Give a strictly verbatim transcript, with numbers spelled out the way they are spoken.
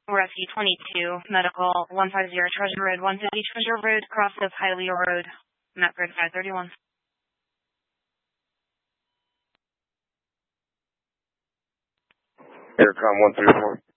Rescue twenty-two, Medical one fifty Treasure Road, one fifty Treasure Road, cross of Hialeah Road, map grid five thirty-one. Aircom one three four.